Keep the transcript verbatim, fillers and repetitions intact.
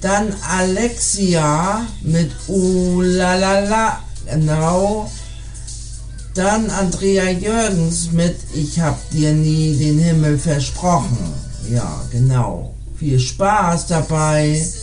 Dann Alexia mit Ulalala, genau. Dann Andrea Jürgens mit Ich hab dir nie den Himmel versprochen. Ja, genau. Viel Spaß dabei.